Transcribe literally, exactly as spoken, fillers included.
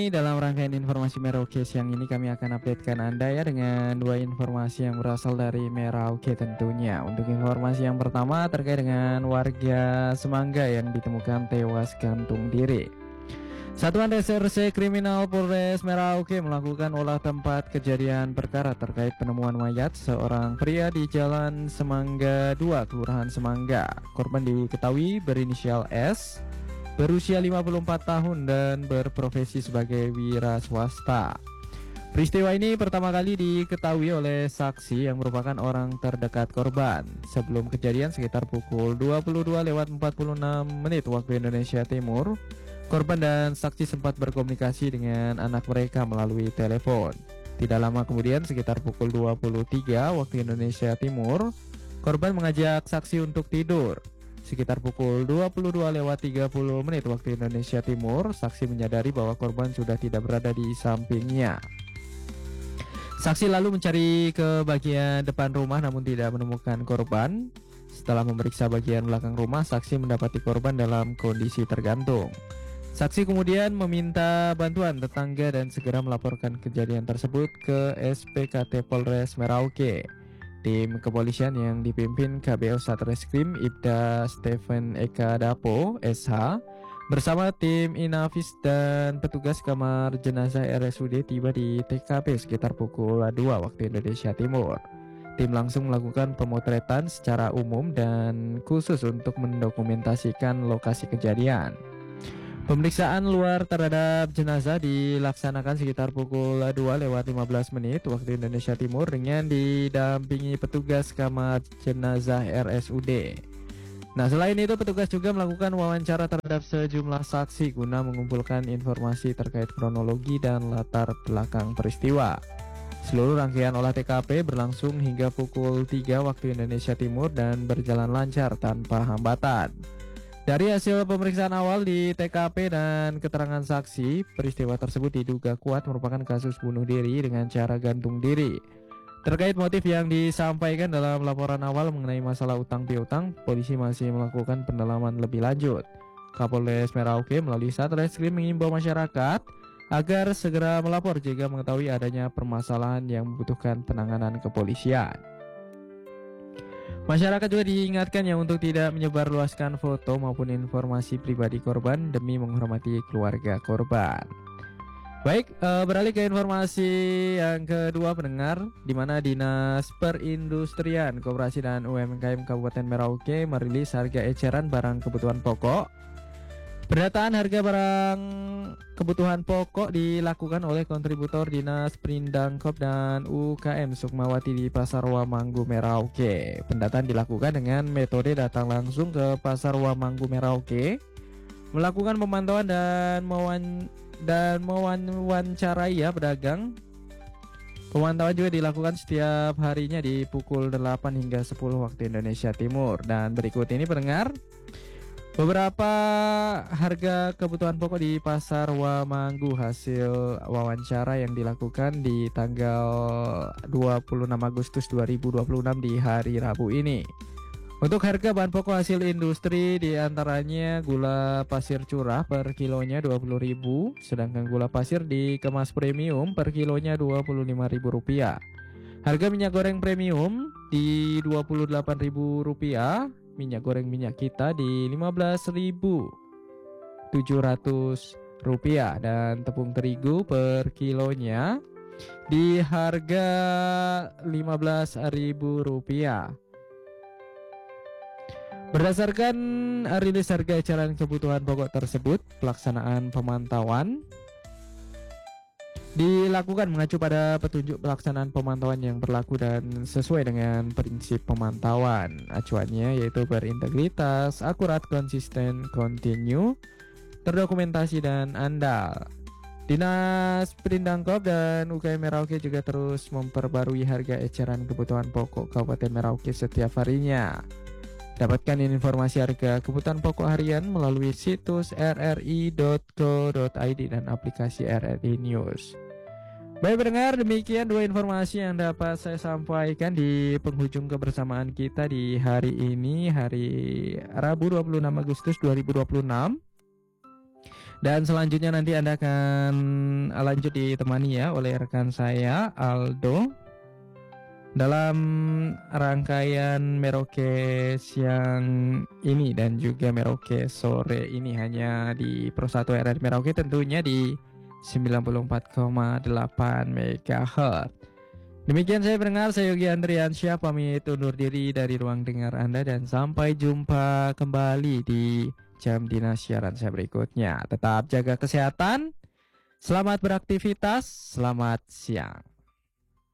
ini dalam rangkaian informasi Merauke siang ini kami akan updatekan Anda ya dengan dua informasi yang berasal dari Merauke tentunya. Untuk informasi yang pertama terkait dengan warga Semangga yang ditemukan tewas gantung diri. Satuan Reserse Kriminal Polres Merauke melakukan olah tempat kejadian perkara terkait penemuan mayat seorang pria di Jalan Semangga dua, Kelurahan Semangga. Korban diketahui berinisial S, berusia lima puluh empat tahun dan berprofesi sebagai wira swasta. Peristiwa ini pertama kali diketahui oleh saksi yang merupakan orang terdekat korban. Sebelum kejadian sekitar pukul dua puluh dua lewat empat puluh enam menit waktu Indonesia Timur, korban dan saksi sempat berkomunikasi dengan anak mereka melalui telepon. Tidak lama kemudian sekitar pukul dua puluh tiga waktu Indonesia Timur, korban mengajak saksi untuk tidur. Sekitar pukul dua puluh dua lewat tiga puluh menit waktu Indonesia Timur, saksi menyadari bahwa korban sudah tidak berada di sampingnya. Saksi lalu mencari ke bagian depan rumah namun tidak menemukan korban. Setelah memeriksa bagian belakang rumah, saksi mendapati korban dalam kondisi tergantung. Saksi kemudian meminta bantuan tetangga dan segera melaporkan kejadian tersebut ke S P K T Polres Merauke. Tim kepolisian yang dipimpin K B O Satreskrim Ibda Stephen Eka Dapo S H bersama tim Inavis dan petugas kamar jenazah R S U D tiba di T K P sekitar pukul dua waktu Indonesia Timur. Tim langsung melakukan pemotretan secara umum dan khusus untuk mendokumentasikan lokasi kejadian. Pemeriksaan luar terhadap jenazah dilaksanakan sekitar pukul dua lewat lima belas menit waktu Indonesia Timur dengan didampingi petugas kamar jenazah R S U D. Nah, selain itu petugas juga melakukan wawancara terhadap sejumlah saksi guna mengumpulkan informasi terkait kronologi dan latar belakang peristiwa. Seluruh rangkaian olah T K P berlangsung hingga pukul tiga waktu Indonesia Timur dan berjalan lancar tanpa hambatan. Dari hasil pemeriksaan awal di T K P dan keterangan saksi, peristiwa tersebut diduga kuat merupakan kasus bunuh diri dengan cara gantung diri. Terkait motif yang disampaikan dalam laporan awal mengenai masalah utang piutang, polisi masih melakukan pendalaman lebih lanjut. Kapolres Merauke melalui Satreskrim mengimbau masyarakat agar segera melapor jika mengetahui adanya permasalahan yang membutuhkan penanganan kepolisian. Masyarakat juga diingatkan ya untuk tidak menyebarluaskan foto maupun informasi pribadi korban demi menghormati keluarga korban. Baik, e, beralih ke informasi yang kedua pendengar, di mana Dinas Perindustrian, Koperasi dan U M K M Kabupaten Merauke merilis harga eceran barang kebutuhan pokok. Pendataan harga barang kebutuhan pokok dilakukan oleh kontributor Dinas Perindangkop dan U K M Sukmawati di Pasar Wamanggu Merauke. Pendataan dilakukan dengan metode datang langsung ke Pasar Wamanggu Merauke, melakukan pemantauan dan mewan dan mewawancarai ya pedagang. Pemantauan juga dilakukan setiap harinya di pukul delapan hingga sepuluh waktu Indonesia Timur. Dan berikut ini pendengar beberapa harga kebutuhan pokok di Pasar Wamanggu hasil wawancara yang dilakukan di tanggal dua puluh enam Agustus dua ribu dua puluh enam di hari Rabu ini. Untuk harga bahan pokok hasil industri diantaranya gula pasir curah per kilonya dua puluh ribu rupiah, sedangkan gula pasir dikemas premium per kilonya dua puluh lima ribu rupiah. Harga minyak goreng premium di dua puluh delapan ribu rupiah, minyak goreng minyak kita di lima belas ribu tujuh ratus rupiah, dan tepung terigu per kilonya di harga lima belas ribu rupiah. Berdasarkan rilis harga eceran kebutuhan pokok tersebut, pelaksanaan pemantauan dilakukan mengacu pada petunjuk pelaksanaan pemantauan yang berlaku dan sesuai dengan prinsip pemantauan. Acuannya yaitu berintegritas, akurat, konsisten, kontinu, terdokumentasi, dan andal. Dinas Perindangkop dan U K M Merauke juga terus memperbarui harga eceran kebutuhan pokok Kabupaten Merauke setiap harinya. Dapatkan informasi harga kebutuhan pokok harian melalui situs r r i dot co dot i d dan aplikasi R R I News. Baik pendengar, demikian dua informasi yang dapat saya sampaikan di penghujung kebersamaan kita di hari ini, hari Rabu dua puluh enam Agustus dua ribu dua puluh enam. Dan selanjutnya nanti Anda akan lanjut ditemani ya oleh rekan saya Aldo dalam rangkaian Merauke siang ini dan juga Merauke sore ini hanya di Pro satu R R Merauke tentunya di sembilan puluh empat koma delapan megahertz. Demikian saya pendengar, saya Yogi Andriansyah pamit undur diri dari ruang dengar Anda dan sampai jumpa kembali di jam dinas siaran saya berikutnya. Tetap jaga kesehatan, selamat beraktivitas, selamat siang.